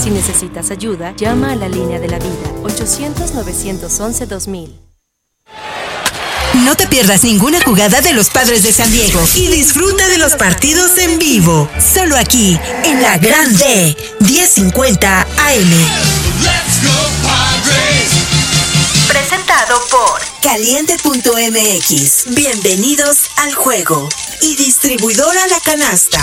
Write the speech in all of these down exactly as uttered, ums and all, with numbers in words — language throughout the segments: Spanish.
Si necesitas ayuda, llama a la línea de la vida, ochocientos, novecientos once, dos mil. No te pierdas ninguna jugada de los Padres de San Diego y disfruta de los partidos en vivo. Solo aquí, en la Gran D, diez cincuenta A M. Let's go, Padres. Presentado por Caliente punto M X. Bienvenidos al juego. Y distribuidora La Canasta.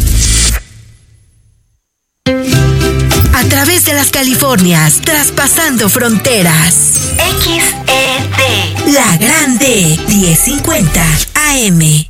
A través de las Californias, traspasando fronteras. X E D. La Grande, diez cincuenta A M.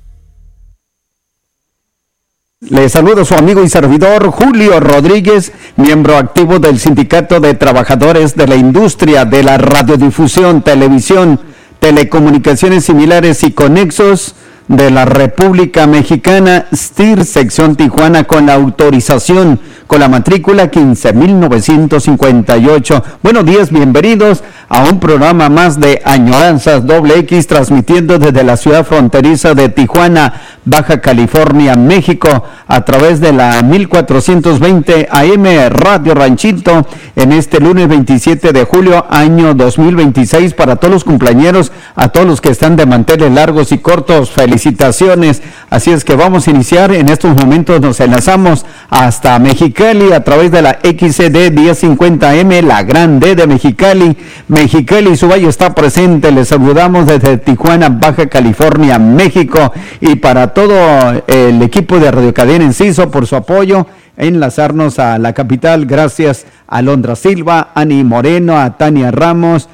Le saludo a su amigo y servidor Julio Rodríguez, miembro activo del Sindicato de Trabajadores de la Industria de la Radiodifusión, Televisión, Telecomunicaciones Similares y Conexos de la República Mexicana, S T I R, sección Tijuana, con la autorización, con la matrícula quince mil novecientos cincuenta y ocho. Buenos días, bienvenidos a un programa más de Añoranzas Doble X, transmitiendo desde la ciudad fronteriza de Tijuana, Baja California, México, a través de la mil cuatrocientos veinte A M Radio Ranchito, en este lunes veintisiete de julio, año dos mil veintiséis. Para todos los cumpleañeros, a todos los que están de manteles largos y cortos, felicitaciones. Así es que vamos a iniciar. En estos momentos nos enlazamos hasta Mexicali a través de la X E D diez cincuenta A M, la Gran D de Mexicali. Mexicali y su valle está presente. Les saludamos desde Tijuana, Baja California, México, y para todo el equipo de Radio Cadena Enciso por su apoyo, enlazarnos a la capital. Gracias a Alondra Silva, Ani Moreno, a Tania Ramos,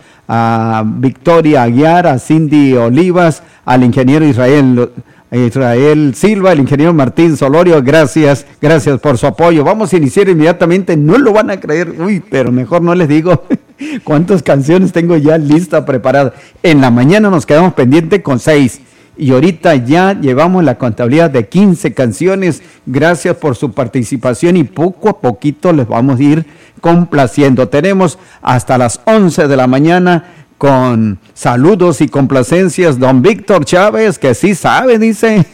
a Victoria Aguiar, a Cindy Olivas, al ingeniero Israel Israel Silva, el ingeniero Martín Solorio. Gracias, gracias por su apoyo. Vamos a iniciar inmediatamente. No lo van a creer, uy, pero mejor no les digo cuántas canciones tengo ya lista, preparada. En la mañana nos quedamos pendientes con seis. Y ahorita ya llevamos la contabilidad de quince canciones. Gracias por su participación y poco a poquito les vamos a ir complaciendo. Tenemos hasta las once de la mañana con saludos y complacencias. Don Víctor Chávez, que sí sabe, dice,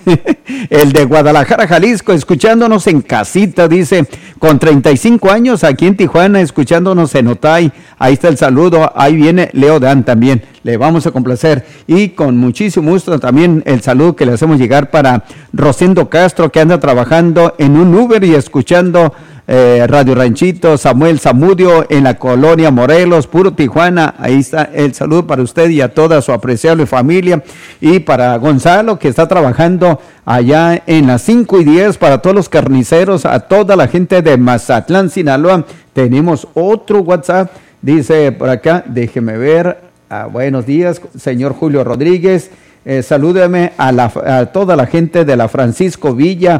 el de Guadalajara, Jalisco, escuchándonos en casita, dice, con treinta y cinco años aquí en Tijuana, escuchándonos en Otay. Ahí está el saludo. Ahí viene Leo Dan también. Le vamos a complacer. Y con muchísimo gusto también el saludo que le hacemos llegar para Rosendo Castro, que anda trabajando en un Uber y escuchando eh, Radio Ranchito. Samuel Zamudio en la colonia Morelos, puro Tijuana. Ahí está el saludo para usted y a toda su apreciable familia. Y para Gonzalo, que está trabajando allá en las cinco y diez, para todos los carniceros, a toda la gente de Mazatlán, Sinaloa. Tenemos otro WhatsApp, dice por acá, déjeme ver. Ah, buenos días, señor Julio Rodríguez. Eh, salúdeme a, la, a toda la gente de la Francisco Villa,